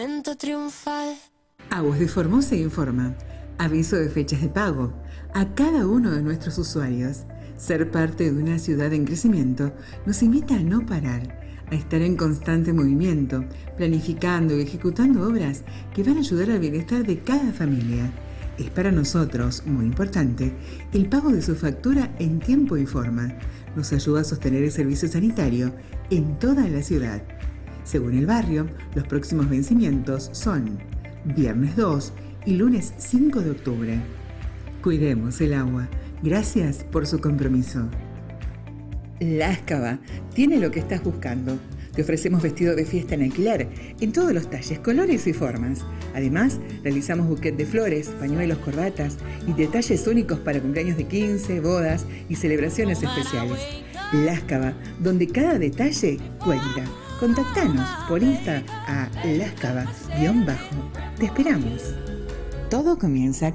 Momento triunfal. Aguas de Formosa informa. Aviso de fechas de pago. A cada uno de nuestros usuarios. Ser parte de una ciudad en crecimiento nos invita a no parar, a estar en constante movimiento, planificando y ejecutando obras que van a ayudar al bienestar de cada familia. Es para nosotros muy importante el pago de su factura en tiempo y forma. Nos ayuda a sostener el servicio sanitario en toda la ciudad. Según el barrio, los próximos vencimientos son viernes 2 y lunes 5 de octubre. Cuidemos el agua. Gracias por su compromiso. Láscava tiene lo que estás buscando. Te ofrecemos vestido de fiesta en alquiler, en todos los talles, colores y formas. Además, realizamos buquet de flores, pañuelos, corbatas y detalles únicos para cumpleaños de 15, bodas y celebraciones especiales. Láscava, donde cada detalle cuenta. Contactanos por Insta a lascava_. Te esperamos. Todo comienza